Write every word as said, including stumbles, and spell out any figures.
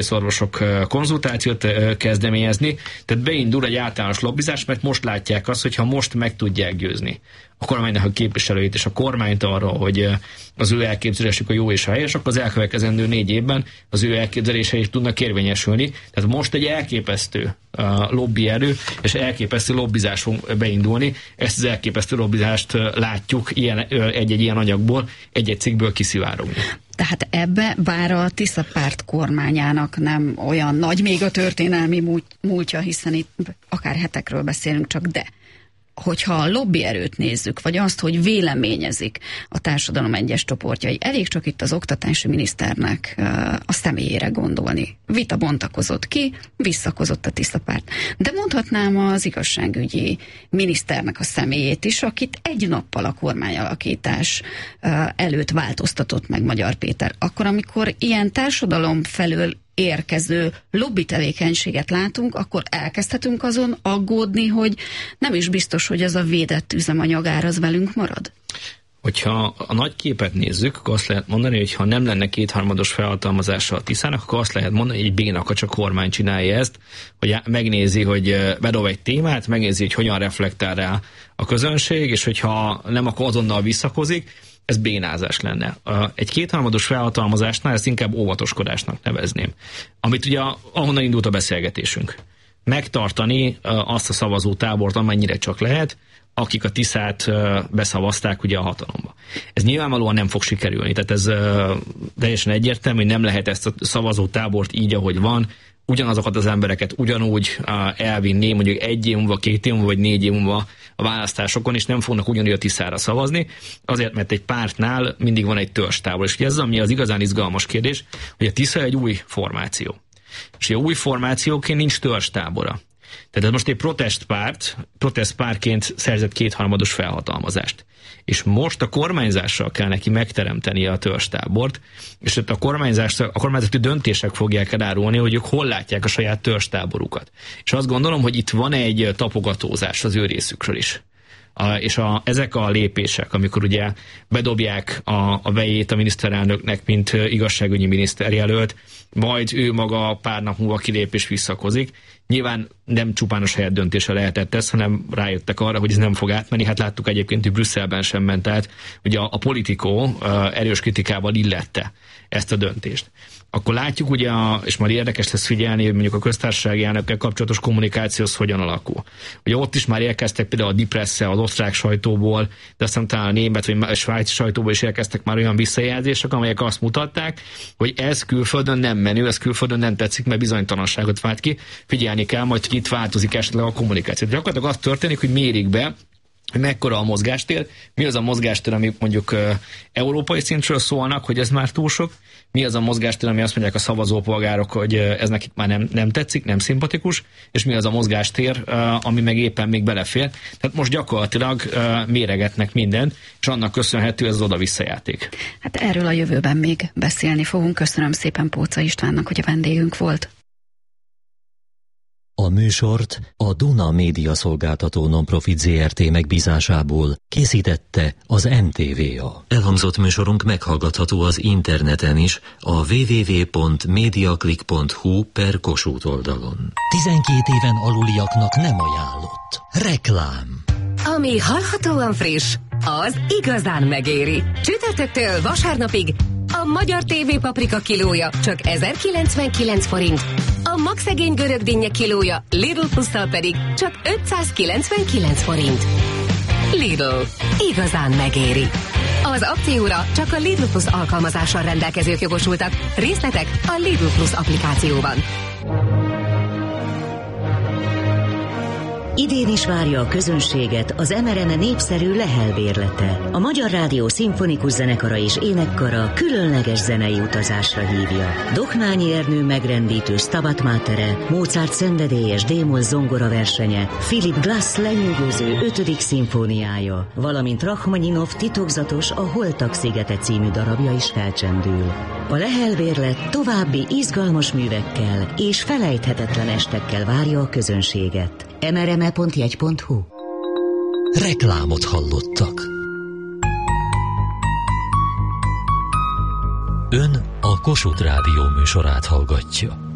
orvosok konzultációt kezdeményezni, tehát beindul egy általános lobbizás, mert most látják azt, hogy ha most meg tudják győzni a kormánynak a képviselőit és a kormányt arról, hogy az ő elképzelésük a jó és a helyes, akkor az elkövetkezendő négy évben az ő elképzelései tudnak érvényesülni. Tehát most egy elképesztő lobby erő, és elképesztő lobbizás fog beindulni. Ezt az elképesztő lobbizást látjuk ilyen, egy-egy ilyen anyagból, egy-egy cikkből kiszivárogni. Tehát ebbe, bár a Tisza párt kormányának nem olyan nagy még a történelmi múlt, múltja, hiszen itt akár hetekről beszélünk csak, de hogyha a lobbyerőt nézzük, vagy azt, hogy véleményezik a társadalom egyes csoportjai, elég csak itt az oktatási miniszternek a személyére gondolni. Vita bontakozott ki, visszakozott a Tisza párt. De mondhatnám az igazságügyi miniszternek a személyét is, akit egy nappal a kormányalakítás előtt változtatott meg Magyar Péter. Akkor, amikor ilyen társadalom felől érkező lobby tevékenységet látunk, akkor elkezdhetünk azon aggódni, hogy nem is biztos, hogy ez a védett üzemanyagár az velünk marad? Hogyha a nagy képet nézzük, akkor azt lehet mondani, hogy ha nem lenne kétharmados felhatalmazása a Tiszának, akkor azt lehet mondani, hogy egy bénakacs a kormány csinálja ezt, hogy megnézi, hogy bedob egy témát, megnézi, hogy hogyan reflektál rá a közönség, és hogyha nem, akkor azonnal visszakozik, ez bénázás lenne. Egy kétharmados felhatalmazásnál ezt inkább óvatoskodásnak nevezném. Amit ugye ahonnan indult a beszélgetésünk. Megtartani azt a szavazótábort, amennyire csak lehet, akik a Tiszát beszavazták ugye a hatalomba. Ez nyilvánvalóan nem fog sikerülni, tehát ez teljesen egyértelmű, hogy nem lehet ezt a szavazótábort így, ahogy van, ugyanazokat az embereket ugyanúgy elvinni, mondjuk egy év múlva, két év múlva, vagy négy év múlva a választásokon, és nem fognak ugyanúgy a Tiszára szavazni, azért, mert egy pártnál mindig van egy törzstábor. És ez ami az igazán izgalmas kérdés, hogy a Tisza egy új formáció. És a új formációként nincs törzstábora. Tehát ez most egy protestpárt, protestpártként szerzett kétharmados felhatalmazást. És most a kormányzással kell neki megteremteni a törzstábort, és ott a kormányzással, a kormányzati döntések fogják elárulni, hogy ők hol látják a saját törzstáborukat. És azt gondolom, hogy itt van egy tapogatózás az ő részükről is. A, és a, ezek a lépések, amikor ugye bedobják a, a vejét a miniszterelnöknek, mint igazságügyi miniszterjelölt, majd ő maga pár nap múlva kilép és visszakozik. Nyilván nem csupán a saját döntése lehetett ez, hanem rájöttek arra, hogy ez nem fog átmenni. Hát láttuk egyébként, hogy Brüsszelben sem ment át. Ugye a, a Politico erős kritikával illette ezt a döntést. Akkor látjuk ugye, a, és majd érdekes lesz figyelni, hogy mondjuk a köztársasági elnökkel kapcsolatos kommunikációhoz hogyan alakul. Ugye ott is már érkeztek például a Die Presse, az osztrák sajtóból, de aztán talán a német vagy a svájci sajtóból is érkeztek már olyan visszajelzések, amelyek azt mutatták, hogy ez külföldön nem menő, ez külföldön nem tetszik, mert bizonytalanságot vált ki. Figyelni kell, majd itt változik esetleg a kommunikáció. De gyakorlatilag az történik, hogy mérik be, hogy mekkora a mozgástér, mi az a mozgástér, ami mondjuk uh, európai szintről szólnak, hogy ez már túl sok, mi az a mozgástér, ami azt mondják a szavazópolgárok, hogy uh, ez nekik már nem, nem tetszik, nem szimpatikus, és mi az a mozgástér, uh, ami meg éppen még belefér. Tehát most gyakorlatilag uh, méregetnek mindent, és annak köszönhető ez az oda-vissza játék. Hát erről a jövőben még beszélni fogunk. Köszönöm szépen Póca Istvánnak, hogy a vendégünk volt. A műsort a Duna Média Szolgáltató Nonprofit zé er té megbízásából készítette az en té vé á. Elhangzott műsorunk meghallgatható az interneten is a double-u double-u double-u pont mediaclick pont hu per Kossuth oldalon. tizenkét éven aluliaknak nem ajánlott. Reklám. Ami hallhatóan friss, az igazán megéri. Csütörtöktől vasárnapig a magyar té vé paprika kilója csak ezerkilencvenkilenc forint, a magszegény görög dinnye kilója Lidl plusszal pedig csak ötszázkilencvenkilenc forint. Lidl. Igazán megéri. Az akcióra csak a Lidl Plus alkalmazással rendelkezők jogosultak. Részletek a Lidl Plus applikációban. Idén is várja a közönséget az em er em e népszerű Lehel bérlete. A Magyar Rádió Szimfonikus Zenekara és Énekkara különleges zenei utazásra hívja. Dohnányi Ernő megrendítő Stabat Matere, Mozart szenvedélyes D-moll zongora versenye, Philip Glass lenyűgöző ötödik szimfóniája, valamint Rachmaninov titokzatos A Holtak szigete című darabja is felcsendül. A Lehel bérlet további izgalmas művekkel és felejthetetlen estekkel várja a közönséget. em er em e pont jegy pont hu. Reklámot hallottak. Ön a Kossuth Rádió műsorát hallgatja.